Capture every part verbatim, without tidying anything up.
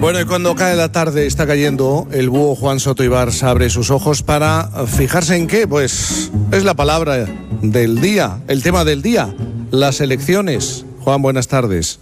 Bueno, y cuando cae la tarde, está cayendo, el búho Juan Soto Ibars abre sus ojos para fijarse en qué, pues es la palabra del día, el tema del día, las elecciones. Juan, buenas tardes.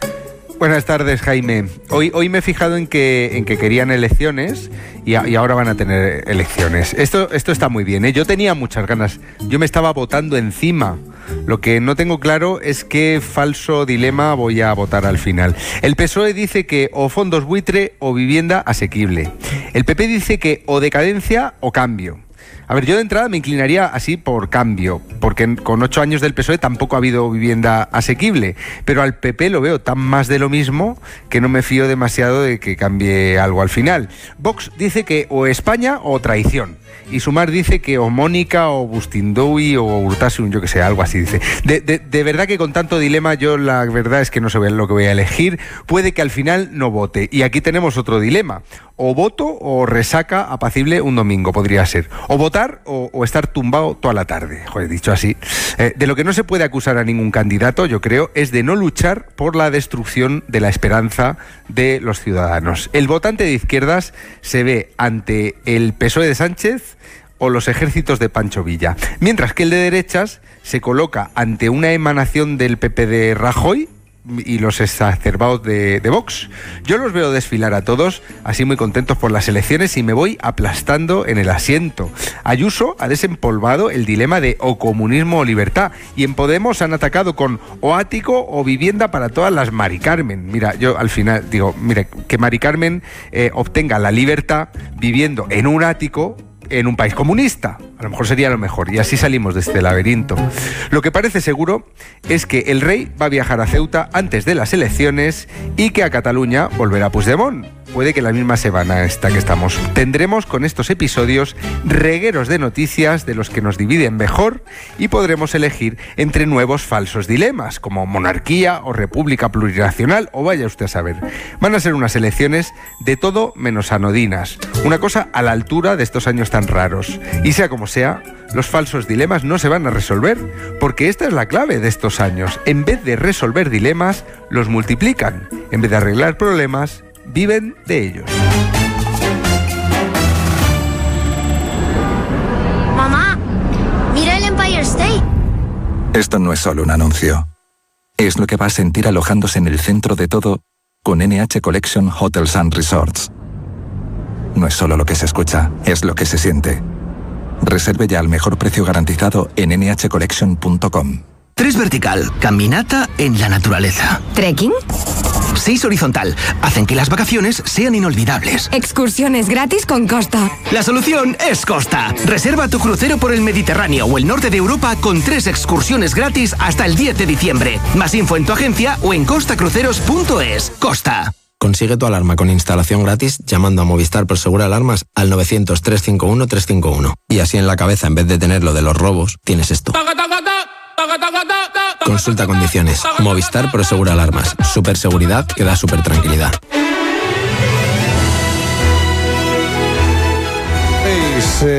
Buenas tardes, Jaime. Hoy, hoy me he fijado en que, en que querían elecciones y, a, y ahora van a tener elecciones. Esto, esto está muy bien, ¿eh? Yo tenía muchas ganas. Yo me estaba votando encima. Lo que no tengo claro es qué falso dilema voy a votar al final. El P S O E dice que o fondos buitre o vivienda asequible. El P P dice que o decadencia o cambio. A ver, yo de entrada me inclinaría así por cambio, porque con ocho años del P S O E tampoco ha habido vivienda asequible, pero al P P lo veo tan más de lo mismo que no me fío demasiado de que cambie algo al final. Vox dice que o España o traición. Y Sumar dice que o Mónica o Bustindoui o Urtasun, yo que sé, algo así dice. De, de, de verdad que con tanto dilema yo la verdad es que no sé lo que voy a elegir. Puede que al final no vote. Y aquí tenemos otro dilema. O voto o resaca apacible un domingo, podría ser. O votar o, o estar tumbado toda la tarde. Joder, dicho así. Eh, de lo que no se puede acusar a ningún candidato, yo creo, es de no luchar por la destrucción de la esperanza de los ciudadanos. El votante de izquierdas se ve ante el P S O E de Sánchez o los ejércitos de Pancho Villa, mientras que el de derechas se coloca ante una emanación del P P de Rajoy y los exacerbados de, de Vox. Yo los veo desfilar a todos, así muy contentos por las elecciones, y me voy aplastando en el asiento. Ayuso ha desempolvado el dilema de o comunismo o libertad, y en Podemos han atacado con o ático o vivienda para todas las Mari Carmen. Mira, yo al final digo, mira, que Mari Carmen eh, obtenga la libertad viviendo en un ático en un país comunista. A lo mejor sería lo mejor, y así salimos de este laberinto. Lo que parece seguro es que el rey va a viajar a Ceuta antes de las elecciones y que a Cataluña volverá Puigdemont. Puede que la misma semana esta que estamos. Tendremos con estos episodios regueros de noticias de los que nos dividen mejor y podremos elegir entre nuevos falsos dilemas, como monarquía o república plurinacional, o vaya usted a saber. Van a ser unas elecciones de todo menos anodinas. Una cosa a la altura de estos años tan raros. Y sea como sea, los falsos dilemas no se van a resolver, porque esta es la clave de estos años. En vez de resolver dilemas, los multiplican. En vez de arreglar problemas, viven de ellos. Mamá, mira el Empire State. Esto no es solo un anuncio. Es lo que va a sentir alojándose en el centro de todo con N H Collection Hotels and Resorts. No es solo lo que se escucha, es lo que se siente. Reserve ya al mejor precio garantizado en ene hache collection punto com. Tres vertical, caminata en la naturaleza. ¿Trekking? Seis horizontal, hacen que las vacaciones sean inolvidables. Excursiones gratis con Costa. La solución es Costa. Reserva tu crucero por el Mediterráneo o el norte de Europa con tres excursiones gratis hasta el diez de diciembre. Más info en tu agencia o en costa cruceros punto es. Costa. Consigue tu alarma con instalación gratis llamando a Movistar Prosegur Alarmas al novecientos, trescientos cincuenta y uno, trescientos cincuenta y uno. Y así en la cabeza, en vez de tener lo de los robos, tienes esto. Consulta condiciones. Movistar Prosegur Alarmas. Super seguridad que da super tranquilidad.